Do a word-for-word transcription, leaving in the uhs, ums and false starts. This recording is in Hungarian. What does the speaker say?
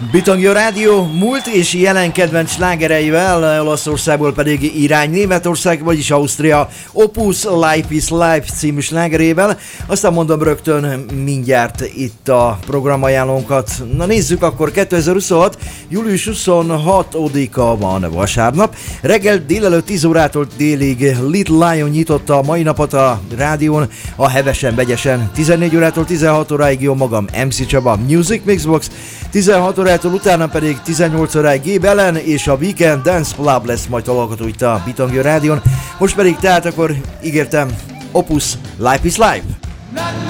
Bitangja Rádió múlt és jelen kedvenc slágereivel, Olaszországból pedig Irány Németország, vagyis Ausztria Opus Life is Life című slágerével. Aztán mondom rögtön mindjárt itt a programajánlónkat. Na nézzük akkor, kétezer-huszonhat. július huszonhatodika van vasárnap. Reggel délelőtt tíz órától délig Little Lion nyitotta a mai napot a rádión, a hevesen, vegyesen. tizennégy órától tizenhat óráig jó magam, em cé Csaba, Music Mixbox. tizenhat órától utána pedig tizennyolc óráig G. Belen és a Weekend Dance Club lesz majd található itt a Bitangja Rádión. Most pedig tehát akkor ígértem, Opus Life is Life.